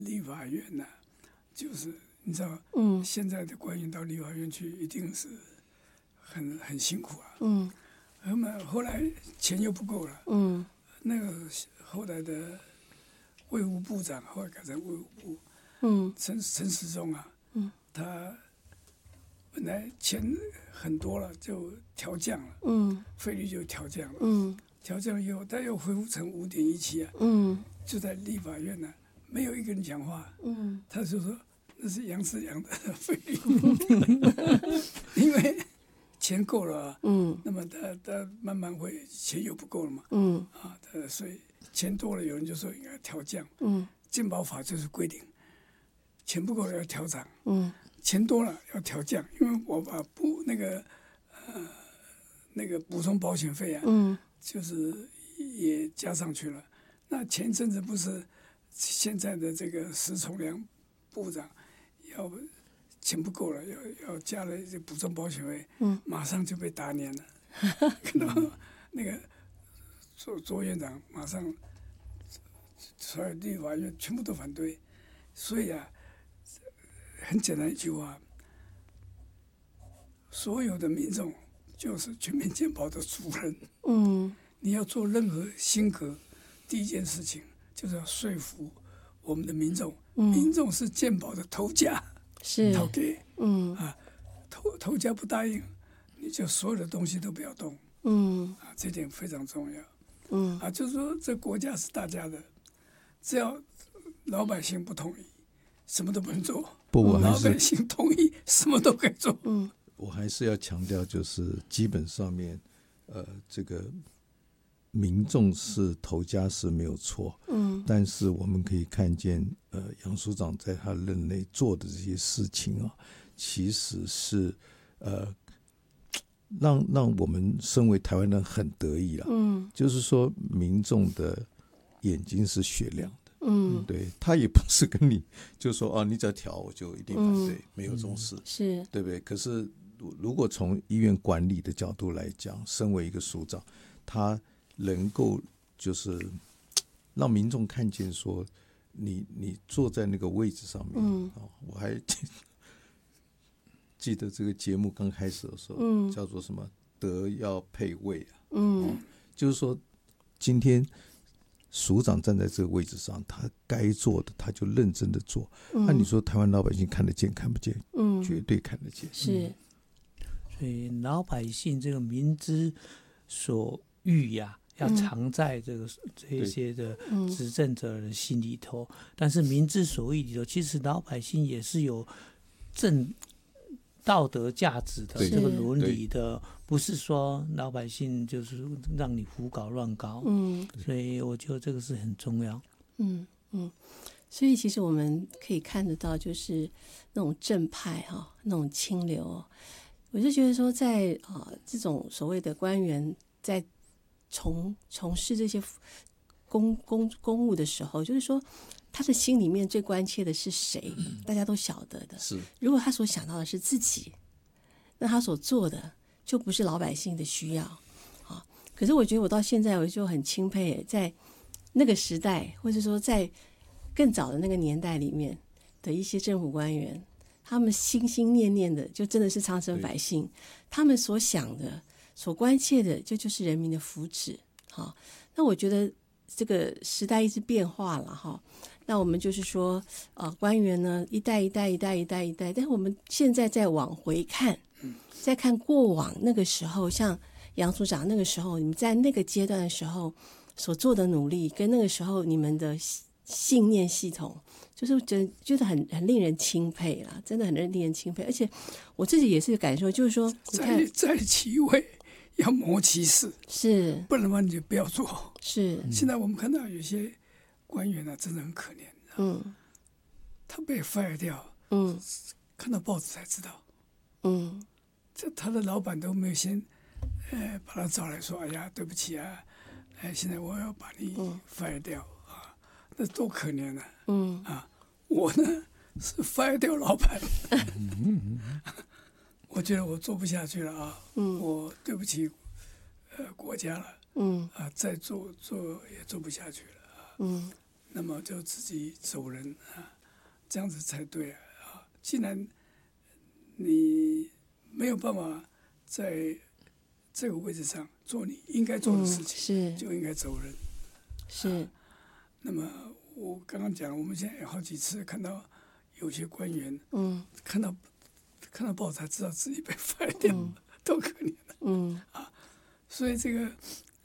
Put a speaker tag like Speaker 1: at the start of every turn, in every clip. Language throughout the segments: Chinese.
Speaker 1: 立法院呢、就是你知道，现在的官员到立法院去一定是很辛苦啊。那么后来钱又不够了。那个后来的卫务部长后来改成卫务部，陈时中啊，他本来钱很多了，就调降了，费率就调降了，调降了以后，他又恢复成5.17啊，就在立法院呢、没有一个人讲话，他就说那是杨世良的费率，因为钱够了啊，那么他慢慢会钱又不够了嘛，所以钱多了，有人就说应该调降，健保法就是规定，钱不够了要调涨，钱多了要调降，因为我把那个补充保险费啊，就是也加上去了。那前一阵子不是现在的这个石崇良部长要钱不够了，要加了这补充保险费，马上就被打脸了。看到那个左院长马上，所有立法院全部都反对，所以啊，很简单一句话，所有的民众就是全民健保的主人。你要做任何新革，第一件事情就是要说服我们的民众，民众是健保的头家，
Speaker 2: 是
Speaker 1: 头给，头家不答应，你就所有的东西都不要动，这点非常重要，就是说这国家是大家的，只要老百姓不同意，什么都不能做；老百姓同意，什么都可以做。
Speaker 3: 我还是要强调，就是基本上面，这个民众是头家是没有错，但是我们可以看见，杨署长在他任内做的这些事情啊，其实是让我们身为台湾人很得意啦，就是说民众的眼睛是雪亮的，对，他也不是跟你就说啊，你只要调我就一定反对，没有这种事，
Speaker 2: 是
Speaker 3: 对不对？可是如果从医院管理的角度来讲，身为一个署长，他能够就是让民众看见说你坐在那个位置上面，我还记得这个节目刚开始的时候，叫做什么德要配位啊，就是说今天署长站在这个位置上，他该做的他就认真的做，那你说台湾老百姓看得见看不见？绝对看得见，
Speaker 2: 是。
Speaker 4: 所以老百姓这个民之所欲呀，要藏在这些的执政者的心里头，但是民之所欲里头，其实老百姓也是有正道德价值的，这个伦理的，不是说老百姓就是让你胡搞乱搞，所以我觉得这个是很重要。
Speaker 2: 所以其实我们可以看得到，就是那种正派那种清流。我就觉得说在，这种所谓的官员在从事这些公务的时候，就是说他的心里面最关切的是谁，大家都晓得的。
Speaker 3: 是，
Speaker 2: 如果他所想到的是自己，那他所做的就不是老百姓的需要。可是我觉得我到现在我就很钦佩，在那个时代，或者说在更早的那个年代里面的一些政府官员，他们心心念念的就真的是苍生百姓，他们所想的所关切的就是人民的福祉。那我觉得这个时代一直变化了，那我们就是说官员呢一代一代，但是我们现在再往回看，再看过往那个时候，像杨署长那个时候，你们在那个阶段的时候所做的努力，跟那个时候你们的信念系统，就是觉得很令人钦佩啦，真的很令人钦佩。而且我自己也是感受，就是说
Speaker 1: 在其位要谋其事，
Speaker 2: 是
Speaker 1: 不然的话你就不要做。
Speaker 2: 是，
Speaker 1: 现在我们看到有些官员啊，真的很可怜，他被 fire 掉，看到报纸才知道，这他的老板都没有先把他找来说，哎呀，对不起啊，现在我要把你 fire 掉啊，那多可怜啊！我呢是 fire 掉老板，我觉得我做不下去了啊，我对不起国家了，再做也做不下去了啊， 那么就自己走人啊，这样子才对啊。既然你没有办法在这个位置上做你应该做的事情，就应该走人。
Speaker 2: 是。
Speaker 1: 那么我刚刚讲，我们现在有好几次看到有些官员，看到报才知道自己被 fire 掉了，多可怜啊！所以这个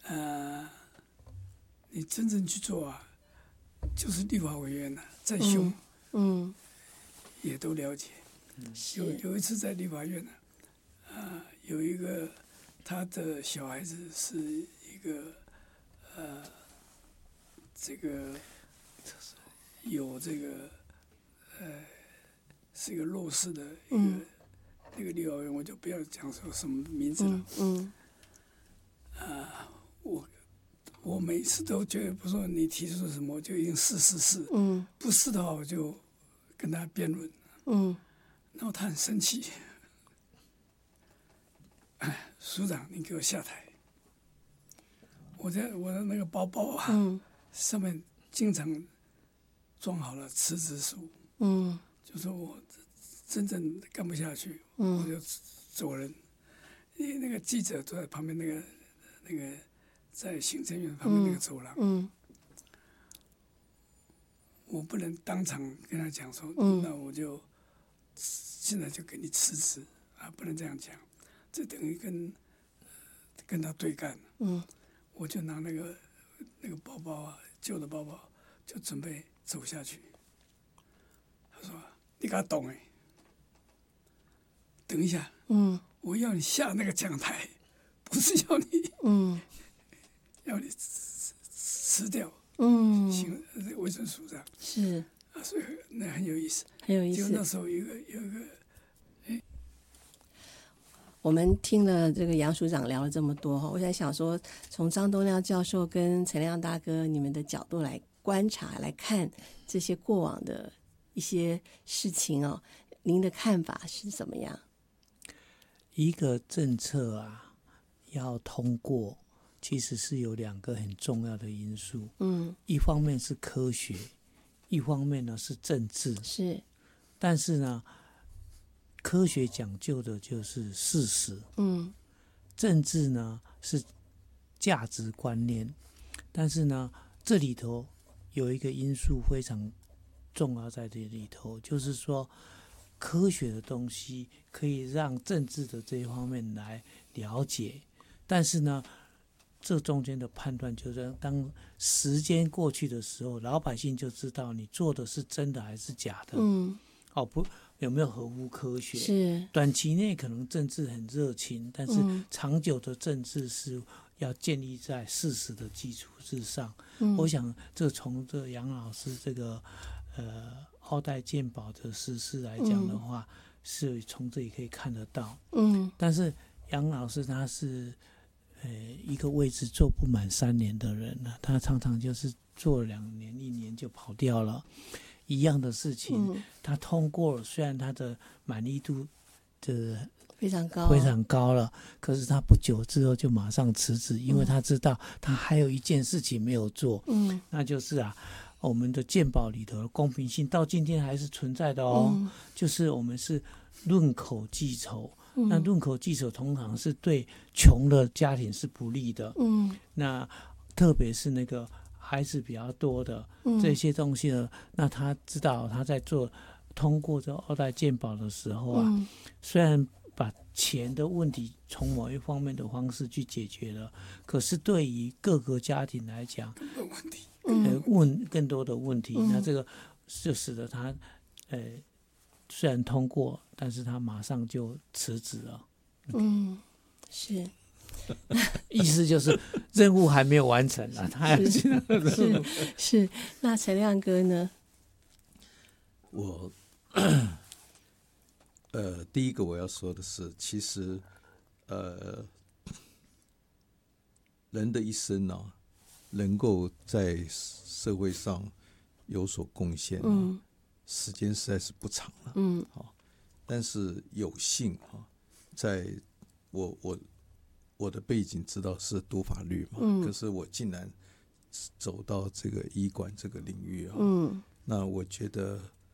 Speaker 1: 你真正去做啊，就是立法委员再凶，也都了解。有一次在立法院有一个他的小孩子是一个这个有这个是一个弱势的一个立法委员，我就不要讲说什么名字了。我每次都觉得，不说你提出什么，我就一定是，不是的话我就跟他辩论。然后他很生气，署长，你给我下台。我的那个包包上面经常装好了辞职书，就说我真正干不下去，我就走人。因为那个记者坐在旁边，那个在行政院旁边那个走廊，我不能当场跟他讲说，那我就现在就给你辞职啊，不能这样讲，这等于跟他对干。我就拿那个包包旧的包包，就准备走下去。他说：“你给他懂哎，等一下，我要你下那个讲台，不是要你，要你辞掉，卫生署长
Speaker 2: 是
Speaker 1: 啊，所以那很有意思，
Speaker 2: 很有意思。
Speaker 1: 就那时候有一个。”
Speaker 2: 我们听了这个杨署长聊了这么多，我在想说，从张东亮教授跟陈亮大哥你们的角度来观察来看这些过往的一些事情哦，您的看法是怎么样？
Speaker 4: 一个政策要通过，其实是有2个很重要的因素。一方面是科学，一方面呢是政治。
Speaker 2: 是，
Speaker 4: 但是呢，科学讲究的就是事实，政治呢是价值观念，但是呢，这里头有一个因素非常重要在这里头，就是说，科学的东西可以让政治的这一方面来了解，但是呢，这中间的判断就是当时间过去的时候，老百姓就知道你做的是真的还是假的。不。有没有合乎科学？
Speaker 2: 是
Speaker 4: 短期内可能政治很热情，但是长久的政治是要建立在事实的基础之上。我想这从这杨老师这个奥代健保的实施来讲的话，是从这里可以看得到。但是杨老师他是一个位置做不满3年的人了，他常常就是做2年1年就跑掉了。一样的事情，他通过了，虽然他的满意度
Speaker 2: 非常
Speaker 4: 高了，可是他不久之后就马上辞职，因为他知道他还有一件事情没有做，那就是我们的健保里头的公平性到今天还是存在的哦，就是我们是论口计酬，那论口计酬通常是对穷的家庭是不利的，那特别是那个孩子比较多的这些东西呢，那他知道他在通过这奥代健保的时候虽然把钱的问题从某一方面的方式去解决了，可是对于各个家庭来讲，问更多的问题，那这个就使得他虽然通过，但是他马上就辞职了。
Speaker 2: 是。
Speaker 4: 意思就是任务还没有完成啊，他还有其他的任务。
Speaker 2: 是。那陈亮哥呢？
Speaker 3: 我第一个我要说的是，其实人的一生能够在社会上有所贡献时间实在是不长了。但是有幸在我的背景知道是读法律嘛，可是我竟然走到这个医馆这个领域啊。那我觉得